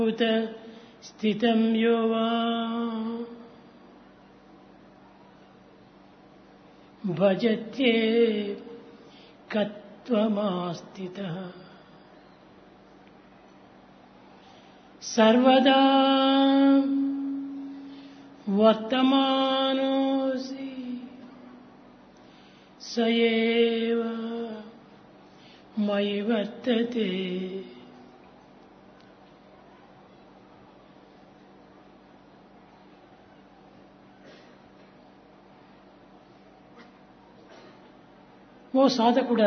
ఉత స్థితం యో వా భజత్యే కత్వమాస్థితః సర్వదా వర్తమానోసి స ఏవ మయి వర్తతే. ఓ సాధకుడా,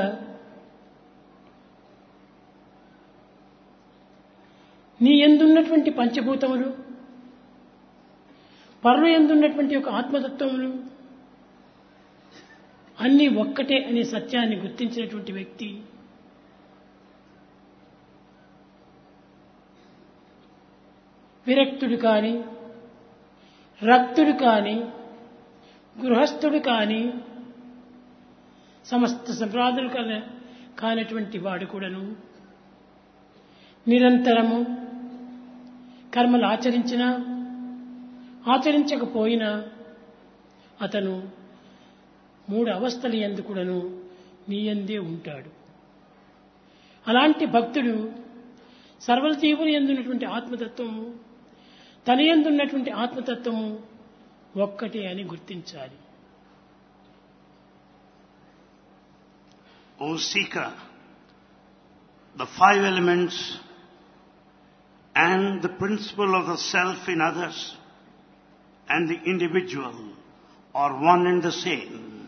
నీ యందున్నటువంటి పంచభూతములు, పరుల యందున్నటువంటి ఒక ఆత్మతత్వములు అన్నీ ఒక్కటే అనే సత్యాన్ని గుర్తించినటువంటి వ్యక్తి విరక్తుడు కాని, రక్తుడు కాని, గృహస్థుడు కాని, సమస్త సంప్రాదులు కానటువంటి వాడు కూడాను నిరంతరము కర్మలు ఆచరించినా ఆచరించకపోయినా అతను మూడు అవస్థల యందు కూడాను నీ యందే ఉంటాడు. అలాంటి భక్తుడు సర్వజీవుని యందున్నటువంటి ఆత్మతత్వము, తన యందున్నటువంటి ఆత్మతత్వము ఒక్కటే అని గుర్తించాలి. O seeker, the five elements and the principle of the self in others and the individual are one and the same.